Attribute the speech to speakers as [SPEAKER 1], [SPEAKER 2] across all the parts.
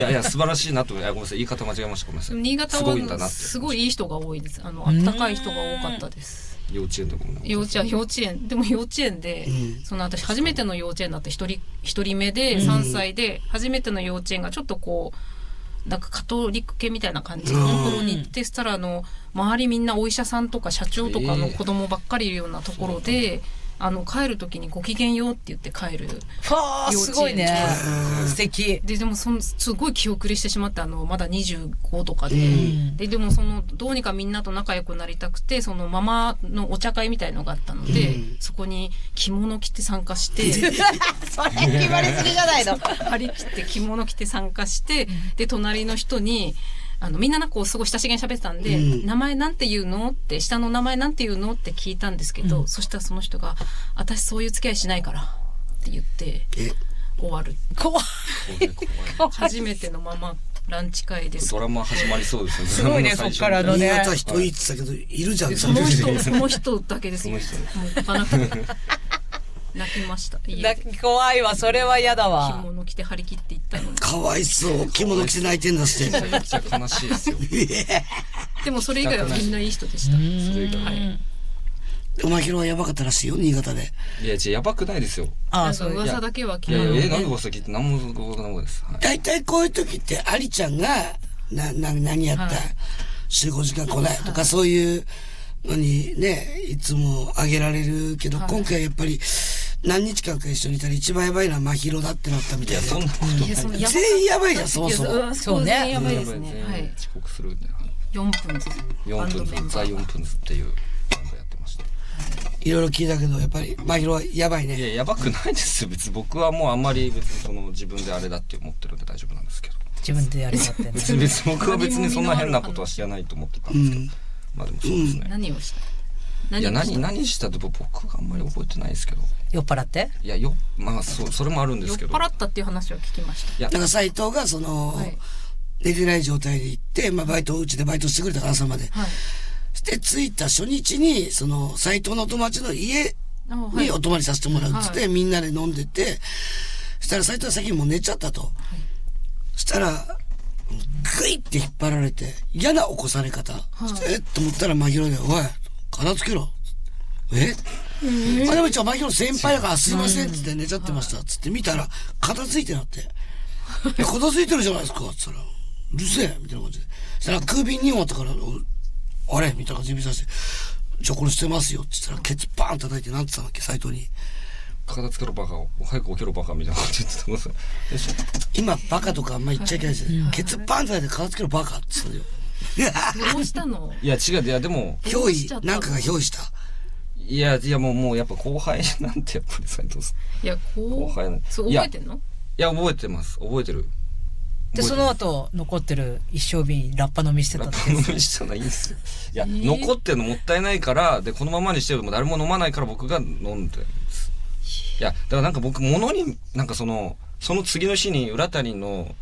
[SPEAKER 1] いやいや素晴らしいなと。ごめんなさい、言い方間違えました。ごめんなさい。
[SPEAKER 2] 新潟
[SPEAKER 1] すごいんだな
[SPEAKER 2] は
[SPEAKER 1] って。
[SPEAKER 2] すごいいい人が多いです。あったかい人が多かったです。
[SPEAKER 1] 幼稚園とかも。
[SPEAKER 2] 幼稚園でも幼稚園で、私初めての幼稚園だって一人目で3歳で、初めての幼稚園がちょっとこうなんかカトリック系みたいな感じのところに行って、そしたら周りみんなお医者さんとか社長とかの子供ばっかりいるようなところで、帰る時にご機嫌ようって言って帰る。
[SPEAKER 3] はあ、すごいね。素敵。
[SPEAKER 2] でもすごい気遅れしてしまって、まだ25とかで、でもどうにかみんなと仲良くなりたくて、ママのお茶会みたいのがあったので、そこに着物着て参加して、
[SPEAKER 3] それ決まりすぎじゃないの。
[SPEAKER 2] 張り切って着物着て参加して、で、隣の人に、みんなこうすごい親しげに喋ってたんで、名前なんて言うのって、下の名前なんて言うのって聞いたんですけど、そしたらその人が、私そういう付き合いしないからって言って、終わる。
[SPEAKER 3] 怖い。
[SPEAKER 2] 初めてのままランチ会です。
[SPEAKER 1] ドラマ始まりそうですよね。
[SPEAKER 3] すごいね、そっからのね。
[SPEAKER 4] 新潟人いってたけど、いるじゃん。
[SPEAKER 2] その人だけですよ。もうかなくて。泣きました。
[SPEAKER 3] 怖いわ、それは嫌だわ。
[SPEAKER 2] 着物着て張り切っていったのに。
[SPEAKER 4] かわいそう。着物着て泣いてんだして。
[SPEAKER 1] めちゃくちゃ悲しいですよ。
[SPEAKER 2] でもそれ以外はみんないい人でした。それ以外。はい。
[SPEAKER 4] おまひろはやばかったらしいよ、新潟で。
[SPEAKER 1] いや、やばくないですよ。
[SPEAKER 2] 噂だけは聞い
[SPEAKER 1] て。なんで噂聞いて、なんもです。
[SPEAKER 4] 大体こういう時って、ありちゃんが、何やった、集合時間来ないとか、そういうのにね、いつもあげられるけど、今回やっぱり、何日間か一緒にいたら一番やばいのはまひろだってなったみたいで。
[SPEAKER 1] そんなことない。
[SPEAKER 4] 全員やばいじゃん、そもそも。
[SPEAKER 2] そうね。やばいですね。はい。
[SPEAKER 1] 遅刻するんで。
[SPEAKER 2] 4分ずつ。
[SPEAKER 1] ザ4分ずつっていうバンドやってました。
[SPEAKER 4] いろいろ聞いたけど、やっぱり、まひろはやばいね。
[SPEAKER 1] いや、やばくないですよ。別に僕はもうあんまり自分であれだって思ってるんで大丈夫なんですけど。
[SPEAKER 3] 自分であれだってね。
[SPEAKER 1] 別に僕は別にそんな変なことは知らないと思ってたんですけど。まあでもそうですね。
[SPEAKER 2] 何をした
[SPEAKER 1] いや、何したって僕があんまり覚えてないですけど。
[SPEAKER 3] 酔っ払って？
[SPEAKER 1] いや、まあ、それもあるんですけど。
[SPEAKER 2] 酔っ払ったっていう話は聞きました。
[SPEAKER 4] いや、なんか斎藤が寝てない状態で行って、まあうちでバイトしてくれたから朝まで。はい。して着いた初日に、斎藤の友達の家にお泊まりさせてもらうっつって、みんなで飲んでて、そしたら斎藤は先にもう寝ちゃったと。そしたら、グイって引っ張られて、嫌な起こされ方。と思ったら、まひろで、おい、片付けろ。でも一応、まひろ先輩だからすいませんっつって寝ちゃってました。つって見たら、片付いてなって。片付いてるじゃないですか。つったら、うるせえみたいな感じで。そしたら空瓶2本あったから、あれみたいな感じで指さして、じゃあこれ捨てますよ。って言ったら、ケツバーン叩いてなんて言ったんだっけ、斎藤に。
[SPEAKER 1] 片付けろバカを、早く起きろバカみたいな感じで言ってた。
[SPEAKER 4] 今、バカとかあんま言っちゃいけないですよ。ケツバーン叩いて片付けろバカって言ったよ。
[SPEAKER 2] どうしたの？
[SPEAKER 1] いや、違う、いや、でも。
[SPEAKER 4] 憑依、なんかが憑依した。
[SPEAKER 1] いや、もうやっぱ後輩なんてやっぱり斎藤さん。
[SPEAKER 2] いや、後輩なんそう、覚えてんの？
[SPEAKER 1] いや、覚えてます。覚えてる。
[SPEAKER 3] で、その後、残ってる一升瓶、ラッパ飲みしてたって。
[SPEAKER 1] ラッパ飲みしてたのはいいんですよ。いや、残ってるのもったいないから、で、このままにしてるとも誰も飲まないから僕が飲んでるんです。いや、だからなんか僕、物に、なんかその次の日に浦谷の、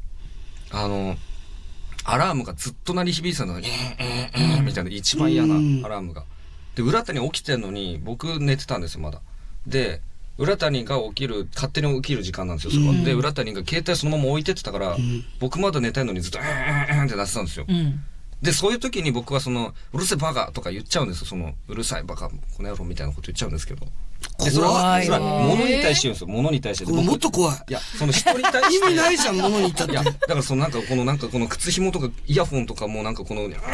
[SPEAKER 1] アラームがずっと鳴り響いてたのが、みたいな、一番嫌なアラームが。で、浦谷起きてんのに、僕寝てたんですよ、まだ。で、浦谷が勝手に起きる時間なんですよ、そこ。で、浦谷が携帯そのまま置いてってたから、僕まだ寝たいのにずっと、って鳴ってたんですよ。で、そういう時に僕はうるせえバカとか言っちゃうんですよ、うるさいバカ、この野郎みたいなこと言っちゃうんですけど。で、それは物に対して言うんですよ、物に対して。
[SPEAKER 4] もっと怖い。
[SPEAKER 1] いや、人に対して。
[SPEAKER 4] 意味ないじゃん、物に言ったって。
[SPEAKER 1] いや、だからこの靴紐とかイヤホンとかも絡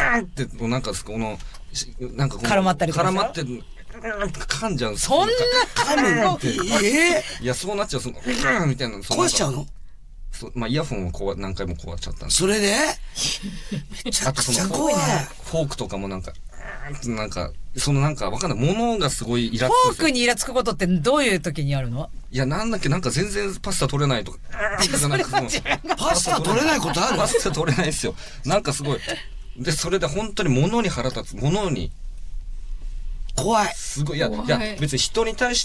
[SPEAKER 1] まったりとか。絡まって、噛んじゃうんです
[SPEAKER 3] よ。そんな
[SPEAKER 4] 噛むって。
[SPEAKER 1] いや、そうなっちゃう、みたいな。
[SPEAKER 4] 壊しちゃうの？
[SPEAKER 1] まあ、イヤホンを何回も壊っちゃったんです。
[SPEAKER 4] それでめちゃくちゃ怖いね。
[SPEAKER 1] フォークとかもわかんない。物がすごいイラつく。
[SPEAKER 3] フォークにイラつくことってどういう時にあるの？
[SPEAKER 1] いや、なんか全然パスタ取れないとか。
[SPEAKER 4] パスタ取れないことある？
[SPEAKER 1] パスタ取れないですよ。なんかすごい。で、それで本当に物に腹立つ。物に。
[SPEAKER 4] 怖い。
[SPEAKER 1] すごい。いや、別に人に対して、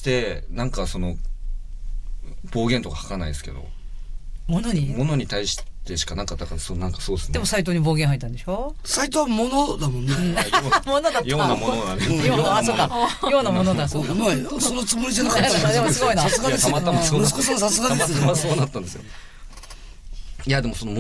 [SPEAKER 1] 暴言とか吐かないですけど。物に対してしかだからそうですね。
[SPEAKER 3] でも斎藤に暴言吐いたんでしょ？
[SPEAKER 4] 斎藤は物だもんね。
[SPEAKER 3] 物だった。
[SPEAKER 1] ようなものだね。
[SPEAKER 3] そうか。ようなものだ。
[SPEAKER 4] そう。そのつもりじゃなかった。
[SPEAKER 3] でもすごいな。
[SPEAKER 4] さすがですよ。
[SPEAKER 1] たまたま
[SPEAKER 4] 息子さんさすがですよ。
[SPEAKER 1] たまたまそうなったんですよ。 いやでもその